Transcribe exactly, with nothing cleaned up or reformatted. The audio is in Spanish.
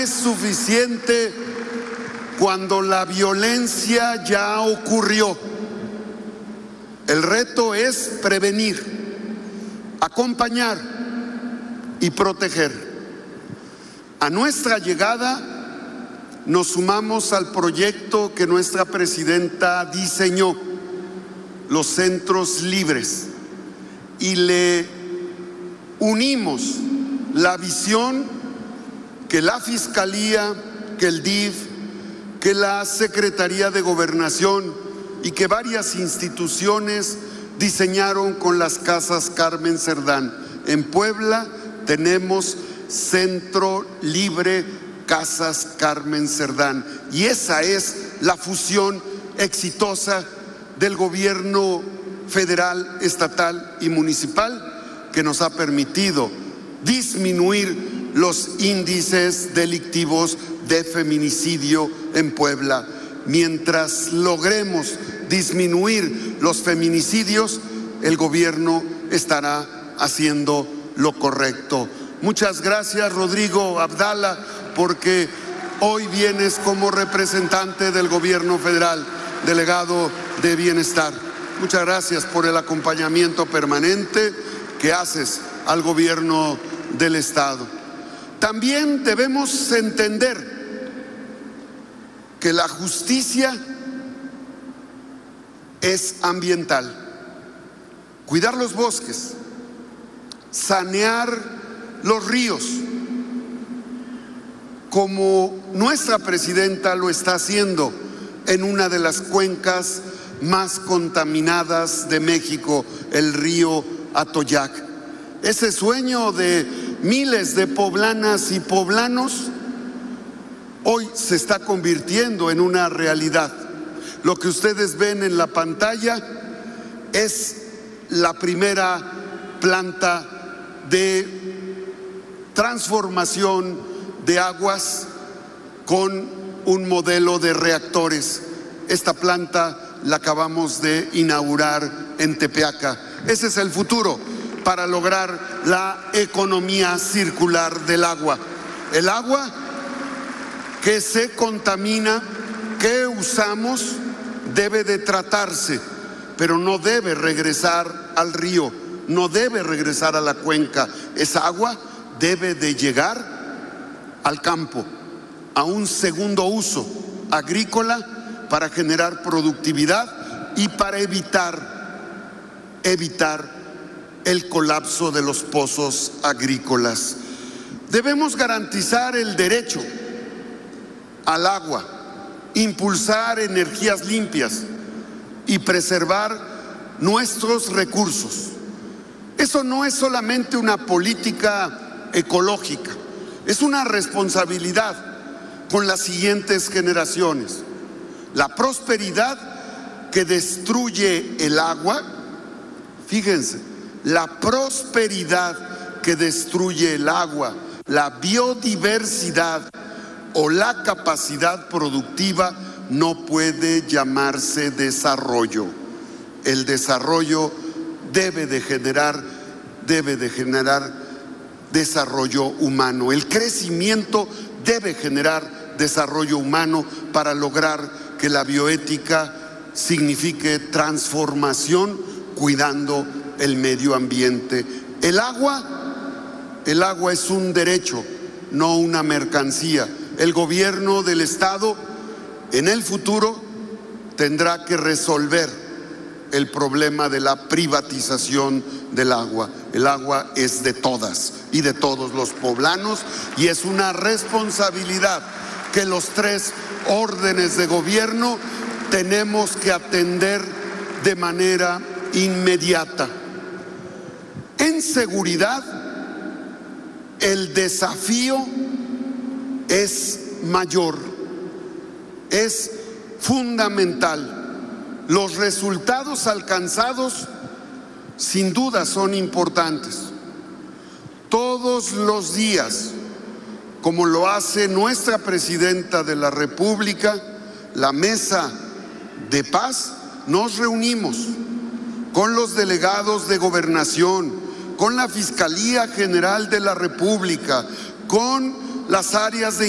es suficiente cuando la violencia ya ocurrió. El reto es prevenir, acompañar y proteger. A nuestra llegada nos sumamos al proyecto que nuestra presidenta diseñó, los centros libres, y le unimos la visión que la Fiscalía, que el D I F, que la Secretaría de Gobernación y que varias instituciones diseñaron con las casas Carmen Cerdán. En Puebla tenemos Centro Libre Casas Carmen Cerdán, y esa es la fusión exitosa del gobierno federal, estatal y municipal, que nos ha permitido disminuir los índices delictivos de feminicidio en Puebla. Mientras logremos disminuir los feminicidios, el gobierno estará haciendo lo correcto. Muchas gracias, Rodrigo Abdala, porque hoy vienes como representante del gobierno federal, delegado de Bienestar. Muchas gracias por el acompañamiento permanente que haces al gobierno del Estado. También debemos entender que la justicia es ambiental. Cuidar los bosques, sanear los ríos, como nuestra presidenta lo está haciendo en una de las cuencas más contaminadas de México, el río Atoyac. Ese sueño de miles de poblanas y poblanos hoy se está convirtiendo en una realidad. Lo que ustedes ven en la pantalla es la primera planta de transformación de aguas con un modelo de reactores. Esta planta la acabamos de inaugurar en Tepeaca. Ese es el futuro para lograr la economía circular del agua. El agua que se contamina, que usamos, debe de tratarse, pero no debe regresar al río, no debe regresar a la cuenca. Esa agua debe de llegar al campo, a un segundo uso agrícola, para generar productividad y para evitar, evitar el colapso de los pozos agrícolas. Debemos garantizar el derecho al agua, impulsar energías limpias y preservar nuestros recursos. Eso no es solamente una política ecológica, es una responsabilidad con las siguientes generaciones. La prosperidad que destruye el agua, fíjense, la prosperidad que destruye el agua, la biodiversidad o la capacidad productiva no puede llamarse desarrollo. El desarrollo debe de generar, debe de generar desarrollo humano. El crecimiento debe generar desarrollo humano para lograr que la bioética signifique transformación cuidando el medio ambiente. El agua, el agua es un derecho, no una mercancía. El gobierno del Estado en el futuro tendrá que resolver el problema de la privatización del agua. El agua es de todas y de todos los poblanos, y es una responsabilidad que los tres órdenes de gobierno tenemos que atender de manera inmediata. En seguridad, el desafío es mayor, es fundamental. Los resultados alcanzados sin duda son importantes. Todos los días, como lo hace nuestra presidenta de la República, la Mesa de Paz, nos reunimos con los delegados de Gobernación, con la Fiscalía General de la República, con las áreas de